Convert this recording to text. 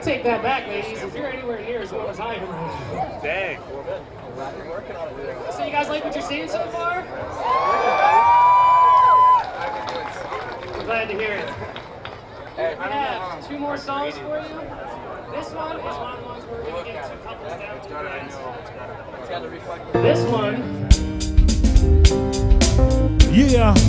take that back, ladies. If you're anywhere near as well as I am. Dang. So you guys like what you're seeing so far? I'm glad to hear it. I have 2 more songs for you. This one is one of the ones where we're going to get 2 couples down to the This one. Yeah.